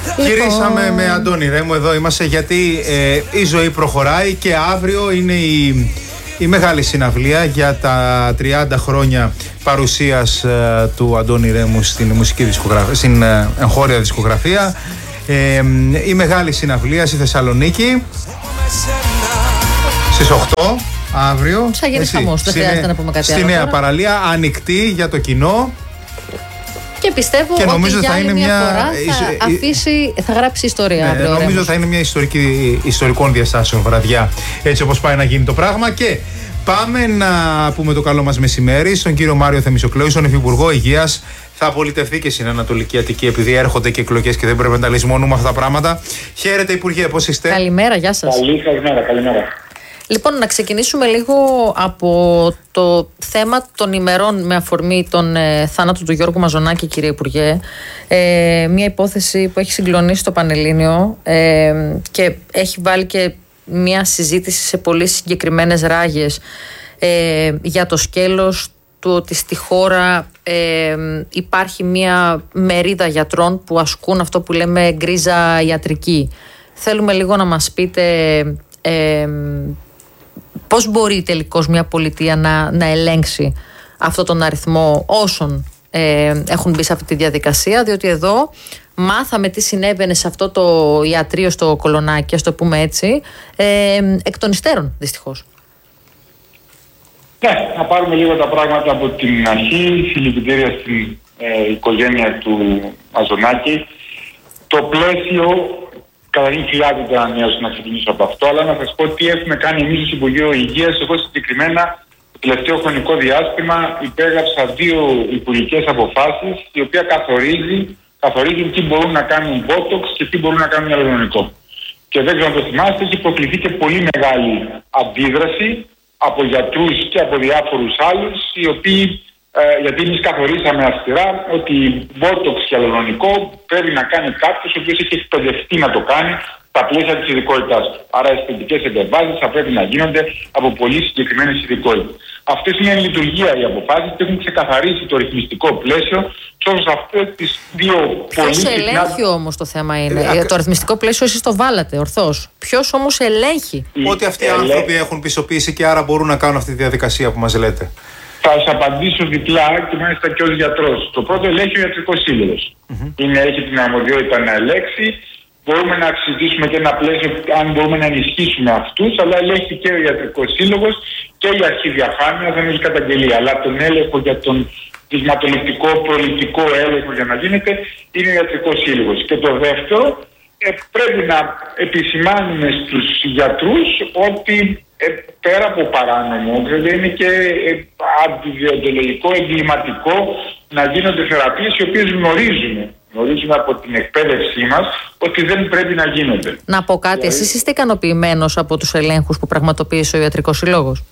Γυρίσαμε με Αντώνη Ρέμο, εδώ είμαστε γιατί η ζωή προχωράει και αύριο είναι η μεγάλη συναυλία για τα 30 χρόνια παρουσίας του Αντώνη Ρέμου στην μουσική δισκογραφία, στην εγχώρια δισκογραφία. Η μεγάλη συναυλία στη Θεσσαλονίκη στις 8 αύριο. Θα γίνει χαμός, δεν χρειάζεται να πούμε κάτι άλλο. Στη Νέα Παραλία, ανοιχτή για το κοινό. Και πιστεύω ότι για άλλη μια φορά θα γράψει ιστορία. Ναι, νομίζω θα είναι μια ιστορικών διαστάσεων βραδιά, έτσι όπως πάει να γίνει το πράγμα. Και πάμε να πούμε το καλό μας μεσημέρι στον κύριο Μάριο Θεμισοκλέου, τον Υφυπουργό Υγείας. Θα απολυτευθεί και στην Ανατολική Αττική, επειδή έρχονται και εκλογές και δεν πρέπει να τα λησμονούμε αυτά τα πράγματα. Χαίρετε, Υπουργέ, πώς είστε? Καλημέρα, γεια σας. Καλημέρα. Λοιπόν, να ξεκινήσουμε λίγο από το θέμα των ημερών με αφορμή τον θάνατο του Γιώργου Μαζονάκη, κύριε Υπουργέ. Μια υπόθεση που έχει συγκλονίσει το Πανελλήνιο και έχει βάλει και μια συζήτηση σε πολύ συγκεκριμένες ράγες για το σκέλος του ότι στη χώρα υπάρχει μια μερίδα γιατρών που ασκούν αυτό που λέμε γκρίζα ιατρική. Θέλουμε λίγο να μας πείτε πώς μπορεί τελικώς μια πολιτεία να ελέγξει αυτόν τον αριθμό όσων έχουν μπει σε αυτή τη διαδικασία, διότι εδώ μάθαμε τι συνέβαινε σε αυτό το ιατρείο στο Κολονάκι, ας το πούμε έτσι, εκ των υστέρων δυστυχώς. Ναι, να πάρουμε λίγο τα πράγματα από την αρχή. Συλληπιτήρια στην οικογένεια του Μαζονάκη. Το πλαίσιο, καταρχήν χρειάζεται να ξεκινήσω από αυτό, αλλά να σας πω τι έχουμε κάνει εμείς ως Υπουργείο Υγείας. Εγώ συγκεκριμένα το τελευταίο χρονικό διάστημα υπέγραψα 2 υπουργικές αποφάσεις, οι οποίες καθορίζουν τι μπορούν να κάνουν Botox και τι μπορούν να κάνουν υαλουρονικό. Και δεν ξέρω αν το θυμάστε, έχει υποκληθεί και πολύ μεγάλη αντίδραση από γιατρούς και από διάφορους άλλους, οι οποίοι, γιατί εμείς καθορίσαμε αυστηρά ότι Botox και υαλουρονικό πρέπει να κάνει κάποιος ο οποίος έχει εκπαιδευτεί να το κάνει στα πλαίσια της ειδικότητάς του. Άρα οι αισθητικές επεμβάσεις θα πρέπει να γίνονται από πολύ συγκεκριμένες ειδικότητες. Αυτές είναι η λειτουργία οι αποφάσεις και έχουν ξεκαθαρίσει το ρυθμιστικό πλαίσιο. Σε αυτές τις 2 πολύ Ποιος ελέγχει όμως, το θέμα είναι. Το ρυθμιστικό πλαίσιο εσείς το βάλατε ορθώς. Ποιος όμως ελέγχει? Ότι αυτοί οι άνθρωποι έχουν πιστοποίηση και άρα μπορούν να κάνουν αυτή τη διαδικασία που μας λέτε. Θα σας απαντήσω διπλά και μάλιστα και ως γιατρός. Το πρώτο ελέγχει ο Ιατρικός Σύλλογος. Έχει την αρμοδιότητα να ελέγξει. Μπορούμε να συζητήσουμε και ένα πλαίσιο αν μπορούμε να ενισχύσουμε αυτούς, αλλά ελέγχει και ο Ιατρικός Σύλλογος και η αρχή διαφάνειας, δεν έχει καταγγελία. Αλλά τον έλεγχο για τον δειγματοληπτικό, προληπτικό έλεγχο για να γίνεται είναι ο Ιατρικός Σύλλογος. Και το δεύτερο, πρέπει να επισημάνουμε στους γιατρούς ότι πέρα από παράνομο, δηλαδή είναι και αντιδιοντολογικό, εγκληματικό να γίνονται θεραπείες οι οποίες γνωρίζουμε από την εκπαίδευσή μας ότι δεν πρέπει να γίνονται. Να πω κάτι, εσείς είστε ικανοποιημένος από τους ελέγχους που πραγματοποίησε ο Ιατρικός Σύλλογος?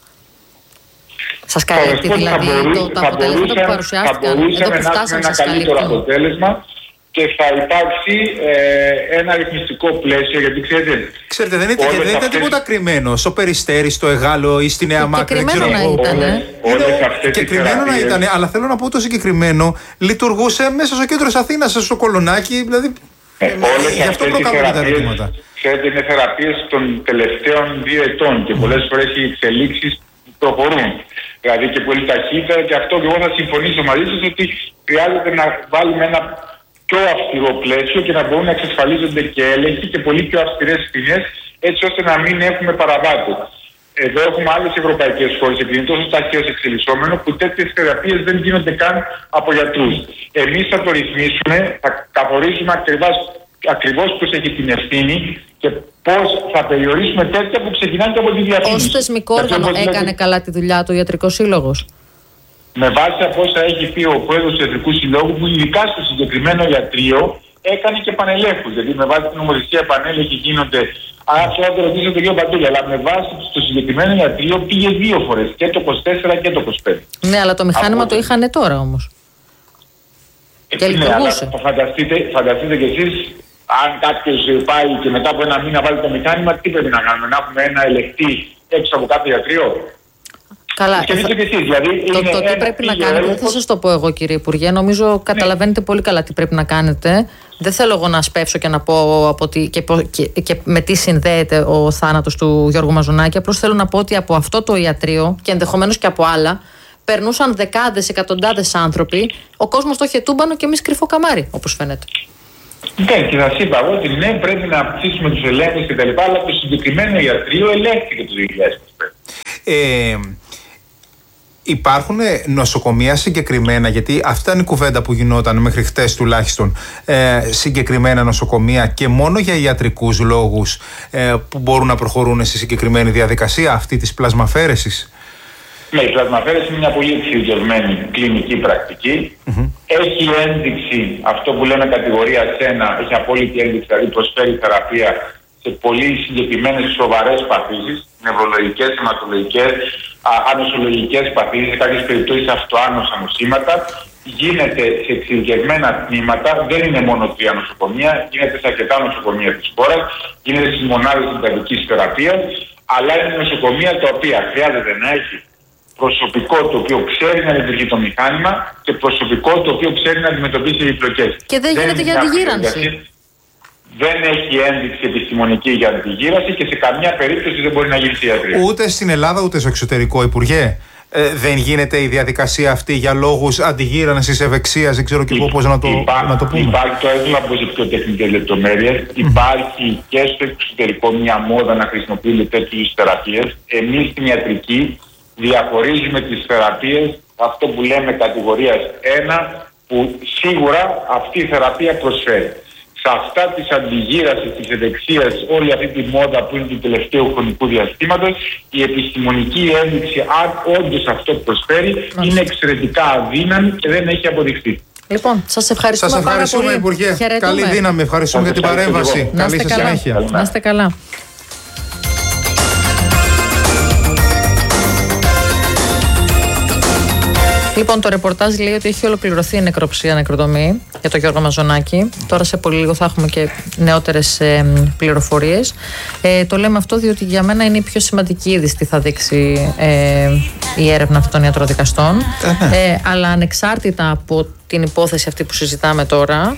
Σας καλύπτει δηλαδή τα αποτελέσματα που παρουσιάστηκαν, εδώ που φτάσαμε, σας καλύπτει? Καλύτερο αποτέλεσμα και θα υπάρξει ένα ρυθμιστικό πλαίσιο, γιατί ξέρετε δεν ήταν τίποτα κρυμμένο στο Περιστέρι, στο Εγάλο ή στη Νέα Μάκρη. Κρυμμένο να ήταν. Και κρυμμένο να ήταν, αλλά θέλω να πω το συγκεκριμένο λειτουργούσε μέσα στο κέντρο της Αθήνας, στο Κολονάκι, δηλαδή γι' αυτό προκαλούν τα ερωτήματα. Ξέρετε, είναι θεραπείες των τελευταίων 2 ετών και πολλές φορές οι εξελίξεις προχωρούν. Δηλαδή και πολύ ταχύτερα, και αυτό και εγώ θα συμφωνήσω μαζί σας ότι χρειάζεται να βάλουμε ένα πιο αυστηρό πλαίσιο και να μπορούν να εξασφαλίζονται και έλεγχοι και πολύ πιο αυστηρές ποινές, έτσι ώστε να μην έχουμε παραβάτη. Εδώ έχουμε άλλες ευρωπαϊκές χώρες, επειδή είναι τόσο ταχαίως εξελισσόμενο, που τέτοιες θεραπείες δεν γίνονται καν από γιατρούς. Εμείς θα το ρυθμίσουμε, θα καθορίσουμε ακριβώς ποιος έχει την ευθύνη και πώς θα περιορίσουμε τέτοια που ξεκινάνε από τη διαφήμιση. Ως θεσμικό όργανο έκανε καλά τη δουλειά του ο Ιατρικός Σύλλογος? Με βάση από όσα έχει πει ο πρόεδρος του Ιατρικού Συλλόγου, που ειδικά στο συγκεκριμένο ιατρείο έκανε και πανελέχους. Δηλαδή με βάση την νομοθεσία πανέλεχοι γίνονται. Αυτό θα το ρωτήσω τον κύριο Μπαντούλη, αλλά με βάση το συγκεκριμένο ιατρείο πήγε 2 φορές, και το 24 και το 25. Ναι, αλλά το μηχάνημα το είχαν τώρα όμως. Και λειτουργούσε. Φανταστείτε κι εσείς, αν κάποιος πάει και μετά από 1 μήνα βάλει το μηχάνημα, τι πρέπει να κάνουμε? Να έχουμε ένα ελεκτή έξω από κάθε ιατρείο? Καλά. Το τι πρέπει να κάνετε δεν θα σας το πω εγώ, κύριε Υπουργέ. Νομίζω καταλαβαίνετε πολύ καλά τι πρέπει να κάνετε. Δεν θέλω εγώ να σπεύσω και να πω και με τι συνδέεται ο θάνατος του Γιώργου Μαζονάκη. Απλώς θέλω να πω ότι από αυτό το ιατρείο και ενδεχομένως και από άλλα περνούσαν δεκάδες, εκατοντάδες άνθρωποι. Ο κόσμος το είχε τούμπανο και εμείς κρυφό καμάρι, όπως φαίνεται. Ναι, και θα σας είπα εγώ ότι ναι, πρέπει να αυξήσουμε τους ελέγχους και τα λοιπά, αλλά το συγκεκριμένο ιατρείο ελέγχθηκε το 2005. Υπάρχουν νοσοκομεία συγκεκριμένα, γιατί αυτή ήταν η κουβέντα που γινόταν μέχρι χτες τουλάχιστον, συγκεκριμένα νοσοκομεία και μόνο για ιατρικούς λόγους που μπορούν να προχωρούν στη συγκεκριμένη διαδικασία αυτή της πλασμαφέρεσης? Ναι, η πλασμαφέρεση είναι μια πολύ εξειδικευμένη κλινική πρακτική. Έχει ένδειξη, αυτό που λέμε κατηγορία 1, έχει απόλυτη ένδειξη, δηλαδή προσφέρει θεραπεία σε πολύ συγκεκριμένες σοβαρές παθήσεις, νευρολογικές, αιματολογικές, ανοσολογικές παθήσεις, σε κάποιες περιπτώσεις αυτοάνωσα νοσήματα. Γίνεται σε εξειδικευμένα τμήματα, δεν είναι μόνο 3 νοσοκομεία, γίνεται σε αρκετά νοσοκομεία της χώρας, γίνεται στις μονάδες εντατικής θεραπείας, αλλά είναι νοσοκομεία τα οποία χρειάζεται να έχει προσωπικό το οποίο ξέρει να λειτουργεί το μηχάνημα και προσωπικό το οποίο ξέρει να αντιμετωπίσει επιπλοκές. Και δεν γίνεται για αντιγύρανση. Δεν έχει ένδειξη επιστημονική για αντιγύρανση και σε καμιά περίπτωση δεν μπορεί να γίνει σε ιατρία. Ούτε στην Ελλάδα ούτε στο εξωτερικό, Υπουργέ. Δεν γίνεται η διαδικασία αυτή για λόγους αντιγύρανσης, ευεξίας, δεν ξέρω και εγώ πώς να το πούμε. Υπάρχει το έτοιμα από τις πιο τεχνικές λεπτομέρειες. Υπάρχει και στο εξωτερικό μια μόδα να χρησιμοποιούνται τέτοιες θεραπείες. Εμείς στην ιατρική διαχωρίζουμε τις θεραπείες, αυτό που λέμε κατηγορίας 1, που σίγουρα αυτή η θεραπεία προσφέρει. Σε αυτά της αντιγύρασης, της ευεξίας, όλη αυτή τη μόδα που είναι του τελευταίου χρονικού διαστήματος, η επιστημονική ένδειξη, αν όντως αυτό προσφέρει, είναι εξαιρετικά αδύναμη και δεν έχει αποδειχθεί. Λοιπόν, σας ευχαριστούμε πάρα πολύ. Υπουργέ. Καλή δύναμη. Ευχαριστούμε για την παρέμβαση. Καλή σας συνέχεια. Να είστε καλά. Λοιπόν, το ρεπορτάζ λέει ότι έχει ολοκληρωθεί η νεκροψία νεκροτομή για τον Γιώργο Μαζονάκη. Τώρα σε πολύ λίγο θα έχουμε και νεότερες πληροφορίες. Το λέμε αυτό διότι για μένα είναι η πιο σημαντική είδηση τι θα δείξει η έρευνα αυτών των ιατροδικαστών. Αλλά ανεξάρτητα από την υπόθεση αυτή που συζητάμε τώρα,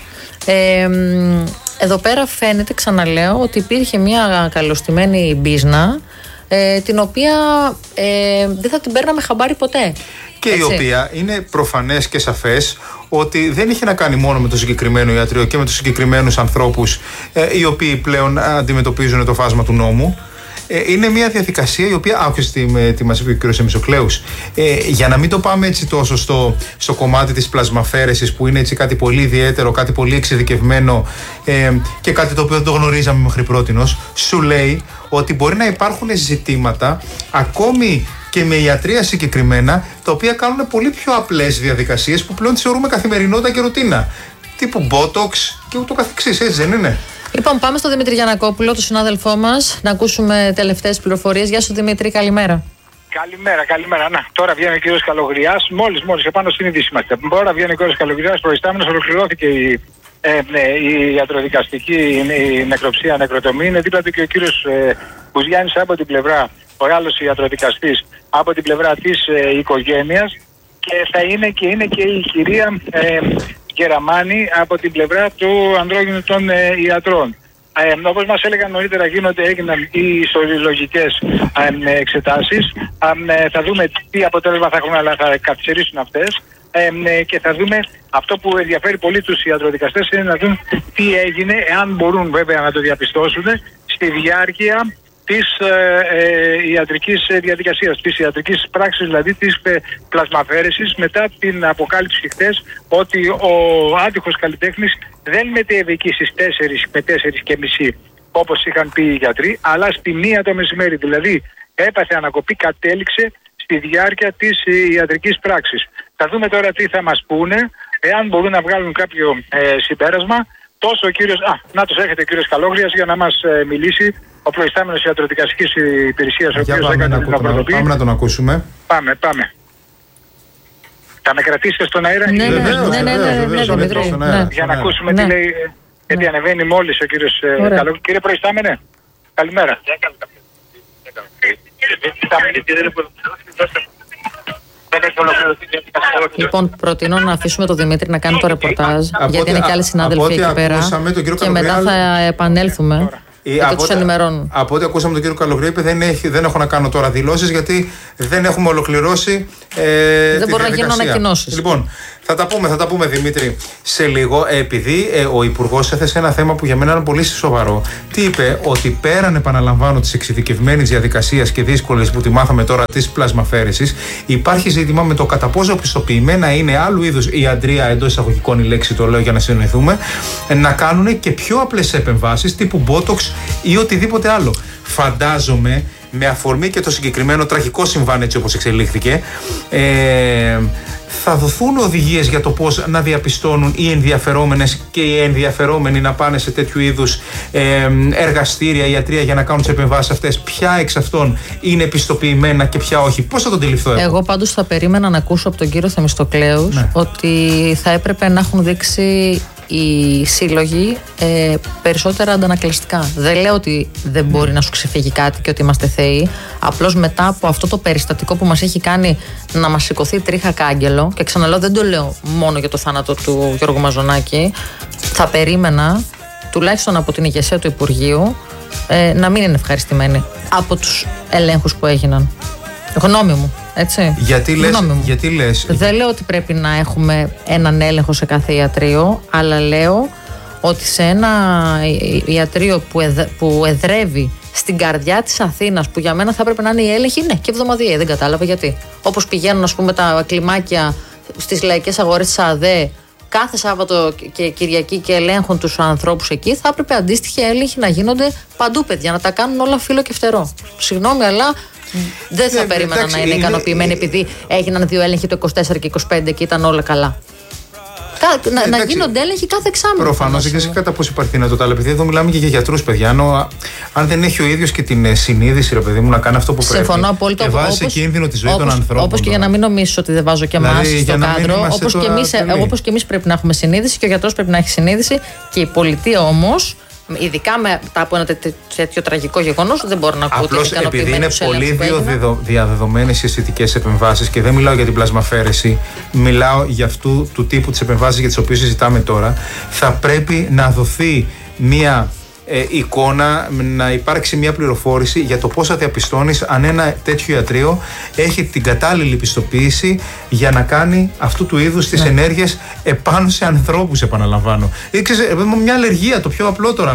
εδώ πέρα φαίνεται, ξαναλέω, ότι υπήρχε μια καλωστημένη μπίζνα την οποία δεν θα την παίρναμε χαμπάρι ποτέ. Και έτσι. Η οποία είναι προφανές και σαφές ότι δεν είχε να κάνει μόνο με το συγκεκριμένο ιατρείο και με τους συγκεκριμένους ανθρώπους οι οποίοι πλέον αντιμετωπίζουν το φάσμα του νόμου. Είναι μια διαδικασία η οποία, άκουσε τι μας είπε ο κ. Εμισοκλέους, για να μην το πάμε έτσι τόσο στο κομμάτι της πλασμαφέρεσης που είναι έτσι κάτι πολύ ιδιαίτερο, κάτι πολύ εξειδικευμένο και κάτι το οποίο δεν το γνωρίζαμε μέχρι πρότινος, σου λέει ότι μπορεί να υπάρχουν ζητήματα ακόμη και με ιατρία συγκεκριμένα, τα οποία κάνουν πολύ πιο απλές διαδικασίες που πλέον τις θεωρούμε καθημερινότητα και ρουτίνα. Τύπου Botox και ούτω καθεξής, έτσι δεν είναι? Λοιπόν, πάμε στον Δημήτρη Γιαννακόπουλο, τον συνάδελφό μας, να ακούσουμε τελευταίες πληροφορίες. Γεια σου Δημήτρη, καλημέρα. Καλημέρα. Να, τώρα βγαίνει ο κύριος Καλογριάς, μόλις επάνω στην είδηση είμαστε. Τώρα βγαίνει ο κύριος Καλογριάς, προϊστάμενος, ολοκληρώθηκε η ιατροδικαστική η νεκροψία, νεκροτομή. Είναι δίπλα του και ο κύριος Μπουζιάννης από την πλευρά, ο άλλος ιατροδικαστής, από την πλευρά της οικογένειας, και θα είναι και η κυρία Γεραμάνη από την πλευρά του ανδρόγυνου των ιατρών. Όπως μας έλεγαν νωρίτερα, έγιναν οι ισολογικές εξετάσεις. Θα δούμε τι αποτέλεσμα θα έχουν, αλλά θα καθυστερήσουν αυτές. Και θα δούμε, αυτό που ενδιαφέρει πολύ τους ιατροδικαστές είναι να δουν τι έγινε, εάν μπορούν βέβαια να το διαπιστώσουν, στη διάρκεια της ιατρικής διαδικασίας, της ιατρικής πράξης, δηλαδή της πλασμαφέρεσης, μετά την αποκάλυψη χθες ότι ο άτυχος καλλιτέχνης δεν μετέβη εκεί στις 4 με 4:30 όπως είχαν πει οι γιατροί, αλλά στη 1 το μεσημέρι, δηλαδή έπαθε ανακοπή, κατέληξε στη διάρκεια της ιατρικής πράξης. Θα δούμε τώρα τι θα μας πούνε, εάν μπορούν να βγάλουν κάποιο συμπέρασμα. Τόσο ο κύριος, να τους έχετε ο κύριος Καλόγριας για να μας μιλήσει, ο προϊστάμενος ιατροδικαστικής υπηρεσίας, ο οποίος έκανε την αποδοπή. Πάμε να τον ακούσουμε. Πάμε. Θα με κρατήσετε στον αέρα? Ναι, για να ακούσουμε τι λέει, γιατί ανεβαίνει μόλις ο κύριος Καλόγριας. Κύριε προϊστάμενε, καλημέρα. δεν έχει ολοκληρωθεί η διαδικασία. Λοιπόν, προτείνω να αφήσουμε τον Δημήτρη να κάνει το ρεπορτάζ, γιατί είναι και άλλοι συνάδελφοι εκεί πέρα. Και μετά θα επανέλθουμε. Από ό,τι ακούσαμε τον κύριο Καλογρίπη, δεν έχω να κάνω τώρα δηλώσεις, γιατί δεν έχουμε ολοκληρώσει δεν μπορεί να γίνουν ανακοινώσεις. Λοιπόν, θα τα πούμε Δημήτρη σε λίγο, επειδή ο Υπουργός έθεσε ένα θέμα που για μένα είναι πολύ σοβαρό. Τι είπε? Ότι πέραν, επαναλαμβάνω, της εξειδικευμένης διαδικασίας και δύσκολης που τη μάθαμε τώρα της πλασμαφέρεσης, υπάρχει ζήτημα με το κατά πόσο πιστοποιημένα είναι άλλου είδους ιατρία, εντός εισαγωγικών η λέξη το λέω για να συνοηθούμε, να κάνουν και πιο απλές επεμβάσεις τύπου Botox ή οτιδήποτε άλλο. Φαντάζομαι, με αφορμή και το συγκεκριμένο τραγικό συμβάν έτσι όπως εξελίχθηκε, θα δοθούν οδηγίες για το πώς να διαπιστώνουν οι ενδιαφερόμενες και οι ενδιαφερόμενοι να πάνε σε τέτοιου είδους εργαστήρια, ιατρία για να κάνουν τις επεμβάσεις αυτές. Ποια εξ αυτών είναι πιστοποιημένα και ποια όχι? Πώς θα το αντιληφθώ εγώ πάντως θα περίμενα να ακούσω από τον κύριο Θεμιστοκλέους ότι θα έπρεπε να έχουν δείξει οι σύλλογοι περισσότερα αντανακλαστικά. Δεν λέω ότι δεν μπορεί να σου ξεφύγει κάτι και ότι είμαστε θεοί. Απλώς μετά από αυτό το περιστατικό που μας έχει κάνει να μας σηκωθεί τρίχα κάγκελο, και ξαναλέω, δεν το λέω μόνο για το θάνατο του Γιώργου Μαζονάκη, θα περίμενα τουλάχιστον από την ηγεσία του Υπουργείου να μην είναι ευχαριστημένοι από τους ελέγχους που έγιναν. Γνώμη μου. Έτσι. Γιατί λες? Δεν λέω ότι πρέπει να έχουμε έναν έλεγχο σε κάθε ιατρείο, αλλά λέω ότι σε ένα ιατρείο που εδρεύει στην καρδιά της Αθήνας, που για μένα θα έπρεπε να είναι η έλεγχη, ναι, και εβδομαδιαία, δεν κατάλαβα γιατί. Όπως πηγαίνουν, ας πούμε, τα κλιμάκια στις λαϊκές αγορές της ΑΔΕ κάθε Σάββατο και Κυριακή και ελέγχουν τους ανθρώπους εκεί, θα έπρεπε αντίστοιχοι έλεγχοι να γίνονται παντού, παιδιά, να τα κάνουν όλα φύλλο και φτερό. Συγγνώμη, αλλά δεν θα περίμενα να είναι ικανοποιημένοι επειδή έγιναν 2 έλεγχοι το 24 και 25 και ήταν όλα καλά. Να γίνονται έλεγχοι κάθε εξάμηνο. Προφανώς και σε κατά πώς υπάρχει δυνατότητα. Αλλά επειδή εδώ μιλάμε και για γιατρούς, παιδιά, αν δεν έχει ο ίδιος και την συνείδηση, ρε παιδί μου, να κάνει αυτό που πρέπει. Συμφωνώ απόλυτα. Και βάζει σε κίνδυνο τη ζωή των ανθρώπων. Όπως και για να μην νομίσεις ότι δεν βάζω και εμάς στο κάδρο. Όπως και εμείς πρέπει να έχουμε συνείδηση και ο γιατρός πρέπει να έχει συνείδηση και η πολιτεία όμως. Ειδικά μετά από ένα τέτοιο τραγικό γεγονός, δεν μπορώ να ακούω. Απλώς επειδή είναι πολύ διαδεδομένες οι αισθητικές επεμβάσεις, και δεν μιλάω για την πλασμαφέρεση, μιλάω για αυτού του τύπου τις επεμβάσεις για τις οποίες συζητάμε τώρα, θα πρέπει να δοθεί μία εικόνα, να υπάρξει μια πληροφόρηση για το πώς θα διαπιστώνεις αν ένα τέτοιο ιατρείο έχει την κατάλληλη πιστοποίηση για να κάνει αυτού του είδους τις ενέργειες επάνω σε ανθρώπους, επαναλαμβάνω. Μια αλλεργία, το πιο απλό τώρα.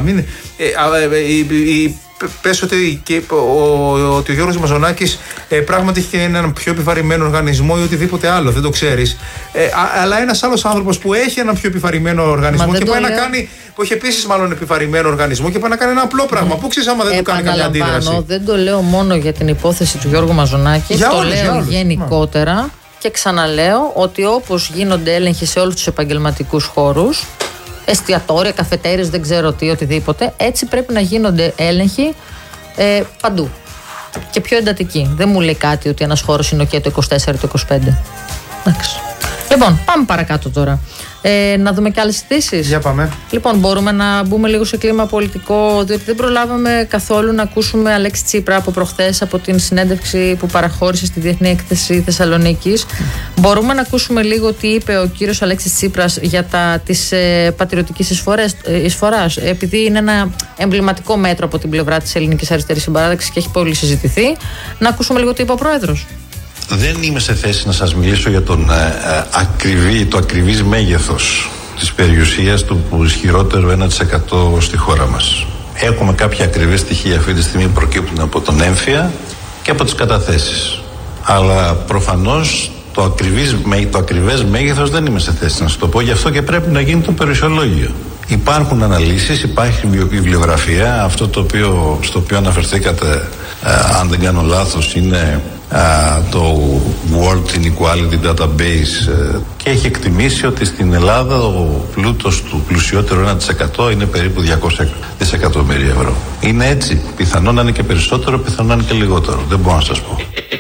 Πες ότι ο Γιώργος Μαζονάκης πράγματι έχει έναν πιο επιβαρημένο οργανισμό ή οτιδήποτε άλλο, δεν το ξέρεις. Αλλά ένας άλλος άνθρωπος που έχει έναν πιο επιβαρημένο οργανισμό και πάει να κάνει, που έχει επίσης μάλλον επιβαρημένο οργανισμό και πάει να κάνει ένα απλό πράγμα. Πού ξέρεις άμα δεν του κάνει καμία αντίδραση? Δεν το λέω μόνο για την υπόθεση του Γιώργου Μαζονάκη, το λέω γενικότερα. Και ξαναλέω ότι όπως γίνονται έλεγχοι σε όλους τους επαγγελματικούς χώρους, εστιατόρια, καφετέρειες, δεν ξέρω τι, οτιδήποτε, έτσι πρέπει να γίνονται έλεγχοι παντού. Και πιο εντατικοί. Δεν μου λέει κάτι ότι ένας χώρος είναι OK το 24 ή το 25. Εντάξει. Λοιπόν, πάμε παρακάτω τώρα. Να δούμε και άλλες ειδήσεις. Για πάμε. Λοιπόν, μπορούμε να μπούμε λίγο σε κλίμα πολιτικό, διότι δεν προλάβαμε καθόλου να ακούσουμε Αλέξη Τσίπρα από προχθές, από την συνέντευξη που παραχώρησε στη Διεθνή Έκθεση Θεσσαλονίκης. Μπορούμε να ακούσουμε λίγο τι είπε ο κύριος Αλέξης Τσίπρας για τις πατριωτικές εισφοράς, επειδή είναι ένα εμβληματικό μέτρο από την πλευρά της Ελληνικής Αριστερής Συμπαράταξης και έχει πολύ συζητηθεί. Να ακούσουμε λίγο τι είπε ο Πρόεδρος. Δεν είμαι σε θέση να σας μιλήσω για το ακριβής μέγεθος της περιουσίας του που ισχυρότερο 1% στη χώρα μας. Έχουμε κάποια ακριβή στοιχεία αυτή τη στιγμή που προκύπτουν από τον έμφυα και από τις καταθέσεις. Αλλά προφανώς το ακριβές μέγεθος δεν είμαι σε θέση να σας το πω, γι' αυτό και πρέπει να γίνει το περιουσιολόγιο. Υπάρχουν αναλύσεις, υπάρχει βιβλιογραφία, αυτό στο οποίο αναφερθήκατε, αν δεν κάνω λάθος, είναι το World Inequality Database, και έχει εκτιμήσει ότι στην Ελλάδα ο πλούτος του πλουσιότερου 1% είναι περίπου 200 δισεκατομμύρια ευρώ. Είναι έτσι? Πιθανόν να είναι και περισσότερο, πιθανόν να είναι και λιγότερο. Δεν μπορώ να σας πω.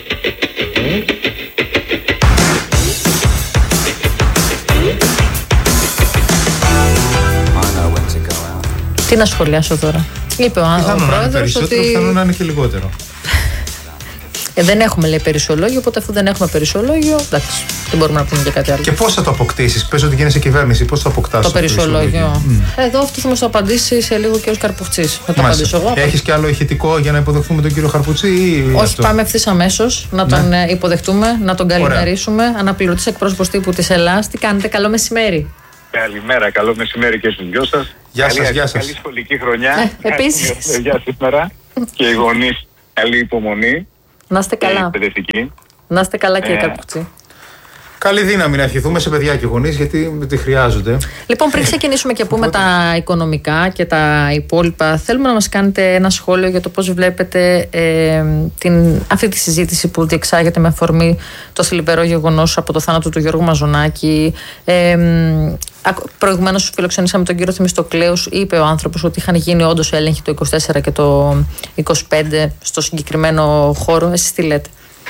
Τι να σχολιάσω τώρα? Είπε ο Πρόεδρος ότι πιθανόν να είναι και λιγότερο. Δεν έχουμε, λέει, περιουσιολόγιο, οπότε αφού δεν έχουμε περιουσιολόγιο, εντάξει, δεν μπορούμε να πούμε και κάτι άλλο. Και πώς θα το αποκτήσεις, πες ότι γίνεσαι κυβέρνηση, πώς θα αποκτάς το περιουσιολόγιο? Εδώ αυτό θα μας το απαντήσει σε λίγο ο κύριος Καρπουτσής. Θα το απαντήσω εγώ. Έχεις και άλλο ηχητικό για να υποδεχθούμε τον κύριο Χαρπουτσί ή όχι, αυτό? πάμε ευθύς αμέσως να τον υποδεχτούμε, να τον καλημερίσουμε. Αναπληρωτής εκπρόσωπος τύπου της Ελλάς. Τι κάνετε, καλό μεσημέρι. Καλημέρα, καλό μεσημέρι και στους δυο σας. Γεια σας, γεια σας. Καλή σχολική χρονιά. Επίσης. Γεια σήμερα. Και οι γονείς, καλή υπομονή. Να είστε καλά. Να είστε καλά, κύριε Καρπουτσί. Καλή δύναμη να ευχηθούμε σε παιδιά και γονείς, γιατί τη χρειάζονται. Λοιπόν, πριν ξεκινήσουμε και πούμε τα οικονομικά και τα υπόλοιπα, θέλουμε να μας κάνετε ένα σχόλιο για το πώς βλέπετε αυτή τη συζήτηση που διεξάγεται με αφορμή το θλιβερό γεγονός από το θάνατο του Γιώργου Μαζονάκη. Προηγουμένως φιλοξενήσαμε τον κύριο Θεμιστοκλέους. Είπε ο άνθρωπος ότι είχαν γίνει όντως έλεγχοι το 24 και το 25 στο συγκεκριμένο χώρο. Εσείς τι λέτε?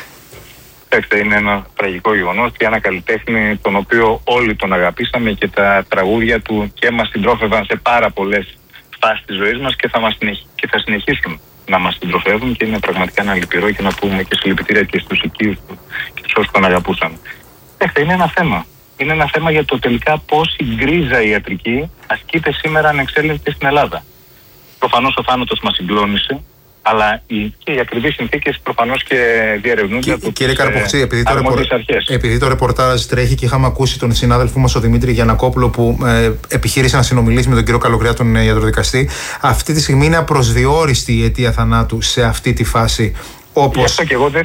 Είναι ένα τραγικό γεγονός και ένα καλλιτέχνη τον οποίο όλοι τον αγαπήσαμε και τα τραγούδια του και μας συντρόφευαν σε πάρα πολλές φάσεις της ζωής μας και θα συνεχίσουν να μας συντροφεύουν, και είναι πραγματικά ένα λυπηρό, και να πούμε και συλληπιτήρια και στους οικείους του και στους όσους τον αγαπούσαν. Είναι ένα θέμα. Είναι ένα θέμα για το τελικά πώς η γκρίζα ιατρική ασκείται σήμερα ανεξέλεγκτη στην Ελλάδα. Προφανώς ο θάνατος μας συγκλώνησε, αλλά και οι ακριβείς συνθήκες προφανώς και διερευνούνται από κύριε Καρπουτσί, αρχές. Επειδή το ρεπορτάζ τρέχει και είχαμε ακούσει τον συνάδελφό μας, ο Δημήτρη Γιαννακόπουλο, που επιχείρησε να συνομιλήσει με τον κύριο Καλογριά, τον ιατροδικαστή, αυτή τη στιγμή είναι απροσδιόριστη η αιτία θανάτου σε αυτή τη φάση. Όπως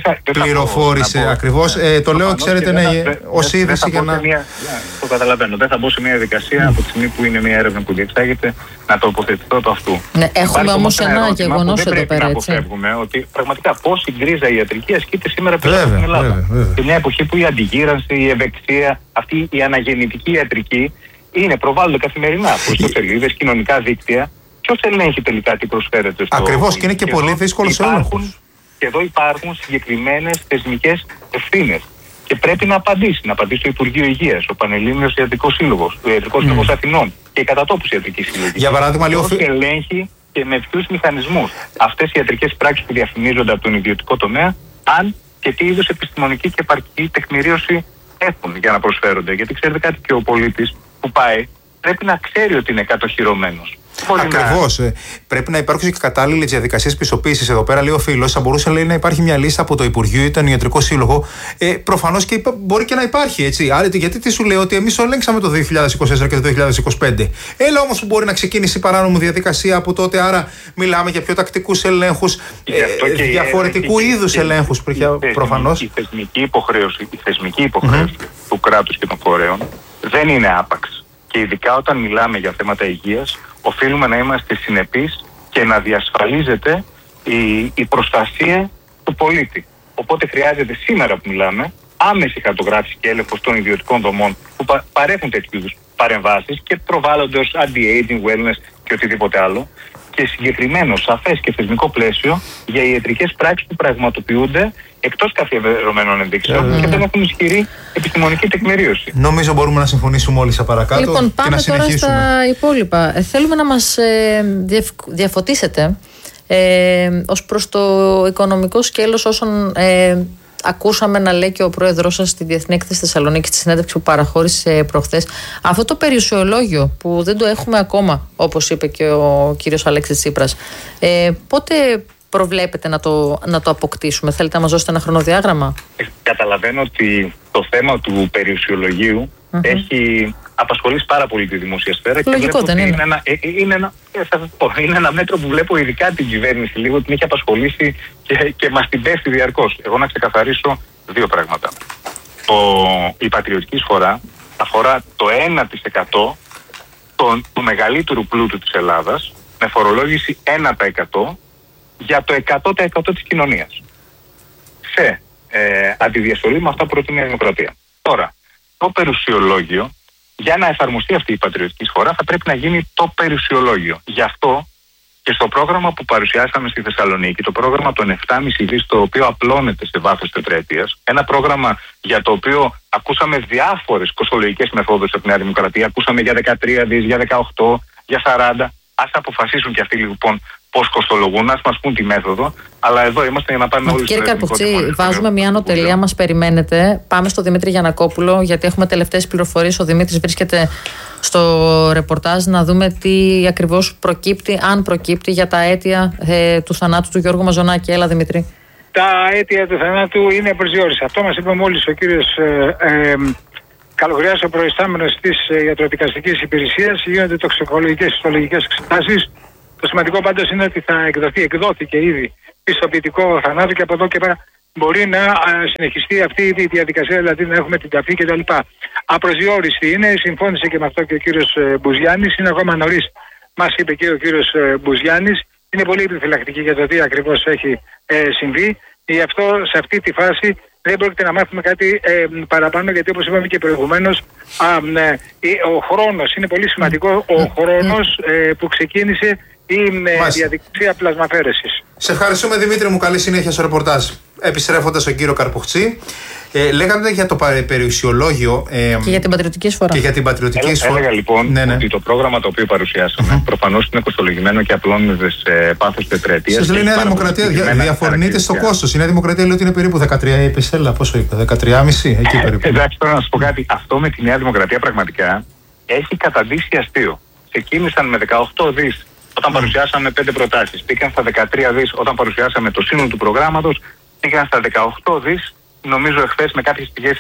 πληροφόρησε ακριβώς. Το λέω, ξέρετε, ως είδηση για να... Το καταλαβαίνω. Δεν θα μπω σε μια διαδικασία από τη στιγμή που είναι μια έρευνα που διεξάγεται να τοποθετηθώ το αυτού. Ναι, έχουμε όμως ένα γεγονός εδώ πέρα. Δεν αποφεύγουμε ότι πραγματικά πώς η γκρίζα ιατρική ασκείται σήμερα πέρα στην Ελλάδα. Σε μια εποχή που η αντιγύρανση, η ευεξία, αυτή η αναγεννητική ιατρική προβάλλονται καθημερινά από ιστοσελίδες, κοινωνικά δίκτυα. Ποιος ελέγχει τελικά τι προσφέρεται στο... Ακριβώς, και είναι και πολύ δύσκολος έλεγχος. Και εδώ υπάρχουν συγκεκριμένες θεσμικές ευθύνες. Και πρέπει να απαντήσει το Υπουργείο Υγείας, ο Πανελλήνιος Ιατρικός Σύλλογος, ο Ιατρικός Σύλλογος Αθηνών και η κατατόπους ιατρική σύλλογη. Για παράδειγμα, ποιος ελέγχει και με ποιους μηχανισμούς αυτές οι ιατρικές πράξεις που διαφημίζονται από τον ιδιωτικό τομέα, αν και τι είδους επιστημονική και επαρκή τεκμηρίωση έχουν για να προσφέρονται. Γιατί ξέρετε κάτι, και ο πολίτης που πάει πρέπει να ξέρει ότι είναι κατοχυρωμένος. Ακριβώς. Πρέπει να υπάρξουν και κατάλληλες διαδικασίες πιστοποίησης. Εδώ πέρα λέει ο φίλος, θα μπορούσε, λέει, να υπάρχει μια λίστα από το Υπουργείο ή τον Ιατρικό Σύλλογο. Προφανώς και μπορεί και να υπάρχει, έτσι. Άρα, γιατί τι σου λέει, ότι εμείς το ελέγξαμε το 2024 και το 2025. Έλα όμως που μπορεί να ξεκίνησε η παράνομη διαδικασία από τότε. Άρα, μιλάμε για πιο τακτικούς ελέγχους, διαφορετικού είδους ελέγχους. Προφανώς. Η θεσμική υποχρέωση του κράτους και των φορέων δεν είναι άπαξ. Και ειδικά όταν μιλάμε για θέματα υγείας, οφείλουμε να είμαστε συνεπείς και να διασφαλίζεται η προστασία του πολίτη. Οπότε χρειάζεται σήμερα που μιλάμε άμεση χαρτογράφηση και έλεγχος των ιδιωτικών δομών που παρέχουν τέτοιου είδους παρεμβάσεις και προβάλλονται ως anti-aging, wellness και οτιδήποτε άλλο, και συγκεκριμένο, σαφές και θεσμικό πλαίσιο για ιατρικές πράξεις που πραγματοποιούνται εκτός καθιερωμένων ενδείξεων και δεν έχουν ισχυρή επιστημονική τεκμηρίωση. Νομίζω μπορούμε να συμφωνήσουμε όλοι στα παρακάτω. Λοιπόν, πάμε και να τώρα στα υπόλοιπα. Θέλουμε να μας διαφωτίσετε ως προς το οικονομικό σκέλος όσων ακούσαμε να λέει και ο πρόεδρός σας στη Διεθνή Έκθεση Θεσσαλονίκη, στη συνέντευξη που παραχώρησε προχθές. Αυτό το περιουσιολόγιο που δεν το έχουμε ακόμα, όπως είπε και ο κύριος Αλέξης Τσίπρας, πότε προβλέπετε να το αποκτήσουμε? Θέλετε να μας δώσετε ένα χρονοδιάγραμμα? Καταλαβαίνω ότι το θέμα του περιουσιολογίου έχει απασχολήσει πάρα πολύ τη δημόσια σφαίρα. Λογικό, και δεν είναι? Είναι ένα μέτρο που βλέπω ειδικά την κυβέρνηση λίγο την έχει απασχολήσει και μας την πέφτει διαρκώς. Εγώ να ξεκαθαρίσω δύο πράγματα. Η πατριωτική εισφορά αφορά το 1% του μεγαλύτερου πλούτου της Ελλάδας με φορολόγηση 1% για το 100% της κοινωνίας. Σε αντιδιαστολή με αυτά που προτείνει η Δημοκρατία. Τώρα, το περιουσιολόγιο, για να εφαρμοστεί αυτή η πατριωτική εισφορά, θα πρέπει να γίνει το περιουσιολόγιο. Γι' αυτό και στο πρόγραμμα που παρουσιάσαμε στη Θεσσαλονίκη, το πρόγραμμα των 7,5 δις, το οποίο απλώνεται σε βάθος τετραετίας, ένα πρόγραμμα για το οποίο ακούσαμε διάφορες κοστολογικές μεθόδους από τη Νέα Δημοκρατία, ακούσαμε για 13 δις, για 18, για 40, Ας αποφασίσουν και αυτοί λοιπόν πώς κοστολογούν, ας μας πούν τη μέθοδο. Αλλά εδώ είμαστε για να πάμε όλοι. Κύριε Καρπουχτζή, βάζουμε μια ανωτελεία, μας περιμένετε. Πάμε στο Δημήτρη Γιαννακόπουλο, γιατί έχουμε τελευταίες πληροφορίες. Ο Δημήτρης βρίσκεται στο ρεπορτάζ να δούμε τι ακριβώς προκύπτει, αν προκύπτει, για τα αίτια του θανάτου του Γιώργου Μαζονάκη. Έλα, Δημήτρη. Τα αίτια του θανάτου είναι προσδιορίσα. Αυτό μας είπε μόλις ο κύριος Καλογριάς, ο προϊστάμενος της ιατροδικαστικής υπηρεσίας. Γίνονται τοξικολογικές, ιστολογικές εξετάσεις. Το σημαντικό πάντως είναι ότι θα εκδόθηκε ήδη πιστοποιητικό θανάτου και από εδώ και πέρα μπορεί να συνεχιστεί αυτή η διαδικασία, δηλαδή να έχουμε την ταφή κτλ. Απροσδιόριστη είναι, συμφώνησε και με αυτό και ο κύριος Μπουζιάννης. Είναι ακόμα νωρίς, μας είπε και ο κύριος Μπουζιάννης. Είναι πολύ επιφυλακτική για το τι ακριβώς έχει συμβεί. Γι' αυτό σε αυτή τη φάση δεν πρόκειται να μάθουμε κάτι παραπάνω, γιατί όπως είπαμε και προηγουμένως, ο χρόνος είναι πολύ σημαντικό. Ο χρόνος που ξεκίνησε η διαδικασία πλασμαφέρεσης. Σε ευχαριστούμε, Δημήτρη μου, καλή συνέχεια στο ρεπορτάζ. Επιστρέφοντας στον κύριο Καρπουχτζή, λέγαμε για το περιουσιολόγιο και για την πατριωτική εισφορά. Έλεγα λοιπόν ότι το πρόγραμμα το οποίο παρουσιάσαμε προφανώς είναι κοστολογημένο και απλώνεται σε πάθος τετραετίας. Σας λέει η Νέα Δημοκρατία, διαφορνείται στο κόστος. Η Νέα Δημοκρατία λέει ότι είναι περίπου 13, είπε Σέλα, πόσο είπε, 13,5 εκεί περίπου. Εντάξει, τώρα να σας πω κάτι. Αυτό με τη Νέα Δημοκρατία πραγματικά έχει καταντήσει αστείο. Ξεκίνησαν με 18 δις. Όταν παρουσιάσαμε 5 προτάσεις, πήγαν στα 13 δις. Όταν παρουσιάσαμε το σύνολο του προγράμματος, πήγαν στα 18 δις. Νομίζω εχθές με κάποιες πηγές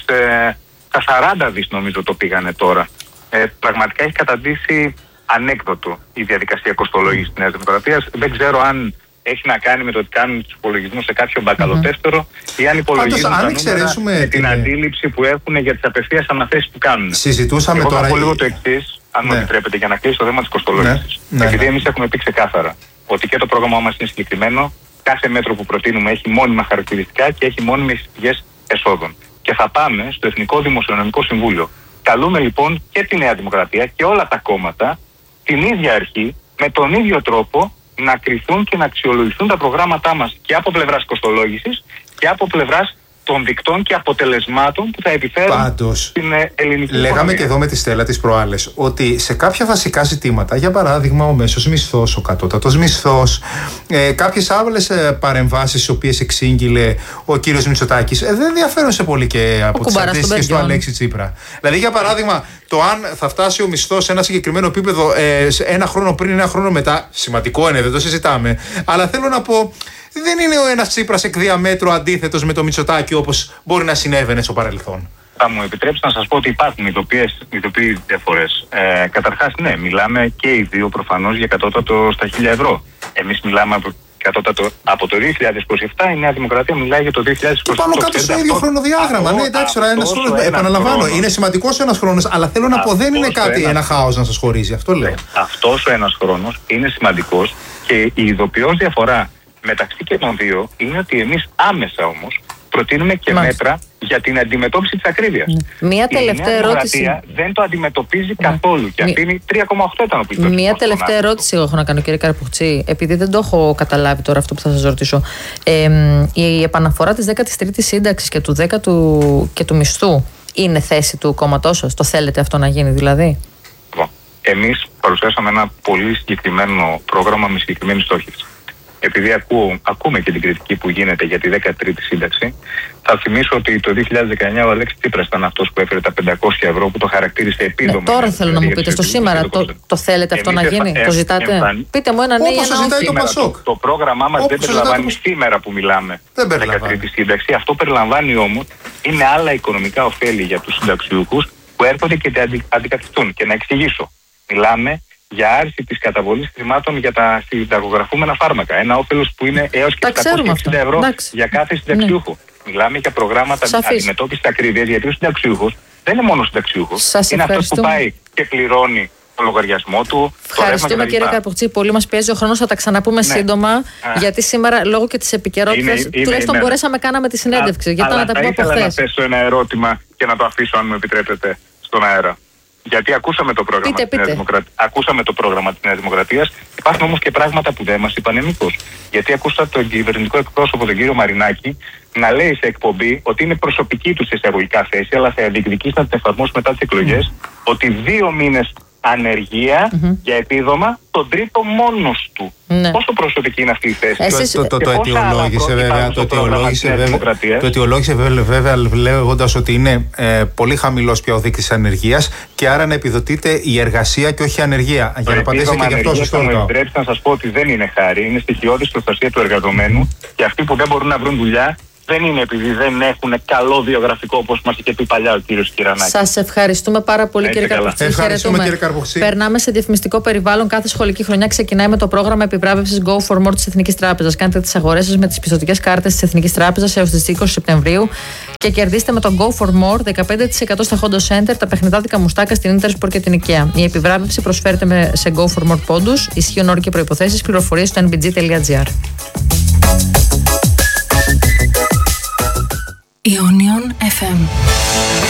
στα 40 δις νομίζω το πήγανε τώρα. Πραγματικά έχει καταντήσει ανέκδοτο η διαδικασία κοστολόγησης της Νέας Δημοκρατίας. Δεν ξέρω αν έχει να κάνει με το ότι κάνουν τους υπολογισμούς σε κάποιο μπακαλοτεύτερο ή αν υπολογίζουν με την αντίληψη που έχουν για τις απευθείας αναθέσεις που κάνουν. Συζητούσαμε εγώ τώρα. Θα πω λίγο το εξής, αν μου επιτρέπετε, για να κλείσει το θέμα της κοστολόγησης. Επειδή εμείς έχουμε πει ξεκάθαρα ότι και το πρόγραμμά μας είναι συγκεκριμένο, κάθε μέτρο που προτείνουμε έχει μόνιμα χαρακτηριστικά και έχει μόνιμες πηγές εσόδων. Και θα πάμε στο Εθνικό Δημοσιονομικό Συμβούλιο. Καλούμε λοιπόν και τη Νέα Δημοκρατία και όλα τα κόμματα την ίδια αρχή, με τον ίδιο τρόπο, να κριθούν και να αξιολογηθούν τα προγράμματά μας και από πλευράς κοστολόγησης και από πλευράς των δικτών και αποτελεσμάτων που θα επιφέρουν στην ελληνική λέγαμε οικονομία. Και εδώ με τη Στέλλα τις προάλλες ότι σε κάποια βασικά ζητήματα, για παράδειγμα ο μέσος μισθός, ο κατώτατος μισθός, κάποιες άλλες παρεμβάσεις τις οποίες εξήγηλε ο κύριος Μητσοτάκης δεν διαφέρουν σε πολύ και από τις αντίστοιχες του Αλέξη Τσίπρα. Δηλαδή, για παράδειγμα, το αν θα φτάσει ο μισθός σε ένα συγκεκριμένο επίπεδο ένα χρόνο πριν, ένα χρόνο μετά, σημαντικό είναι, δεν το συζητάμε. Αλλά θέλω να πω, δεν είναι ο ένας Τσίπρας εκ διαμέτρου αντίθετος με το Μητσοτάκη όπως μπορεί να συνέβαινε στο παρελθόν. Θα μου επιτρέψετε να σας πω ότι υπάρχουν ειδοποιείς διαφορές. Καταρχάς, ναι, μιλάμε και οι δύο προφανώς για κατώτατο στα 1.000 ευρώ. Εμείς μιλάμε κατώτατο από το 2027, η Νέα Δημοκρατία μιλάει για το 2028. Πάνω κάτω στο ίδιο χρονοδιάγραμμα. Ναι, εντάξει, τώρα ένας χρόνος. Επαναλαμβάνω, είναι σημαντικός ένας χρόνος, αλλά θέλω να πω, δεν είναι κάτι ένα χάος να σας χωρίζει. Αυτό λέω. Αυτός ο ένας χρόνος είναι σημαντικός και η ειδοποιώς διαφορά μεταξύ και των δύο είναι ότι εμείς άμεσα όμως προτείνουμε και μέτρα για την αντιμετώπιση της ακρίβειας. Μία τελευταία ερώτηση. Η Νέα Δημοκρατία δεν το αντιμετωπίζει καθόλου και αφήνει 3,8 ήταν ο πληθωρισμός. Μία τελευταία ερώτηση εγώ έχω να κάνω, κύριε Καρπουχτζή, επειδή δεν το έχω καταλάβει τώρα αυτό που θα σας ρωτήσω. Η επαναφορά της 13ης σύνταξης και του 10ου και του μισθού είναι θέση του κόμματός σας? Το θέλετε αυτό να γίνει δηλαδή? Εμείς παρουσιάσαμε ένα πολύ συγκεκριμένο πρόγραμμα με συγκεκριμένη στόχευση. Επειδή ακούμε και την κριτική που γίνεται για τη 13η σύνταξη, θα θυμίσω ότι το 2019 ο Αλέξης Τσίπρας ήταν αυτός που έφερε τα 500 ευρώ, που το χαρακτήρισε επίδομα. Τώρα θέλω να μου πείτε, στο σήμερα το θέλετε αυτό να γίνει, το ζητάτε? Πείτε μου ένα ναι ή ένα όχι. Το πρόγραμμά μας δεν περιλαμβάνει σήμερα που μιλάμε 13η σύνταξη. Αυτό περιλαμβάνει όμως είναι άλλα οικονομικά ωφέλη για τους συνταξιούχους που έρχονται και τα αντικαθιστούν. Και να εξηγήσω, μιλάμε για άρση της καταβολής χρημάτων για τα συνταγογραφούμενα φάρμακα. Ένα όφελος που είναι έως και 760 ευρώ για κάθε συνταξιούχο. Μιλάμε για προγράμματα αντιμετώπισης ακρίβειας, γιατί ο συνταξιούχος δεν είναι μόνο συνταξιούχος. Είναι αυτός που πάει και πληρώνει το λογαριασμό του. Ευχαριστούμε, κύριε Καρπουχτζή. Πολύ μας πιέζει ο χρόνος. Θα τα ξαναπούμε σύντομα. Γιατί σήμερα, λόγω και της επικαιρότητας, τουλάχιστον μπορέσαμε κάναμε τη συνέντευξη. Γιατί να τα πούμε από χθες. Ήθελα να θέσω ένα ερώτημα και να το αφήσω, αν μου επιτρέπετε, στον αέρα. Γιατί ακούσαμε το πρόγραμμα της Νέας Δημοκρατίας. Ακούσαμε το πρόγραμμα της Νέας Δημοκρατίας. Υπάρχουν όμως και πράγματα που δεν μας είπαν εμείς. Γιατί ακούσατε τον κυβερνητικό εκπρόσωπο, τον κύριο Μαρινάκη, να λέει σε εκπομπή ότι είναι προσωπική του εισαγωγικά θέση, αλλά θα διεκδικήσει να την εφαρμόσει μετά τις εκλογές, ότι 2 μήνες ανεργία για επίδομα, τον τρίτο μόνος του. Ναι. Πόσο προσωπική είναι αυτή η θέση? Το αιτιολόγησε βέβαια. Το αιτιολόγησε βέβαια λέγοντας ότι είναι πολύ χαμηλός πια ο δείκτης ανεργίας και άρα να επιδοτείται η εργασία και όχι η ανεργία. Για να απαντήσει και γι' αυτό σωστό. Θα μου επιτρέψετε να σας πω ότι δεν είναι χάρη. Είναι στοιχειώδης προστασία του εργαζομένου και αυτοί που δεν μπορούν να βρουν δουλειά δεν είναι επειδή δεν έχουν καλό βιογραφικό, όπως μας είχε πει παλιά ο κύριος Κυρανάκης. Σας ευχαριστούμε πάρα πολύ, κύριε Καρποξή. Ευχαριστούμε, κύριε Καρποξή. Περνάμε σε διαφημιστικό περιβάλλον. Κάθε σχολική χρονιά ξεκινάει με το πρόγραμμα επιβράβευσης Go for More της Εθνικής Τράπεζας. Κάντε τις αγορές σας με τις πιστωτικές κάρτες της Εθνικής Τράπεζας έως τις 20 Σεπτεμβρίου και κερδίστε με το Go for More 15% στα Hondo Center, τα παιχνιδάδικα μουστάκα στην Intersport και την IKEA. Η επιβράβευση προσφέρεται σε Go for More πόντους. Ισχύουν όροι και προϋποθέσεις. Πληροφορίες στο nbg.gr. Ionion FM.